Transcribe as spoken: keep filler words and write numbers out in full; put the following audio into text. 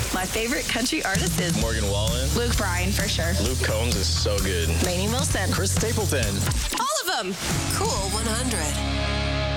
My favorite country artist is Morgan Wallen. Luke Bryan, for sure. Luke Combs is so good. Lainey Wilson. Chris Stapleton. All of them. Cool one hundred.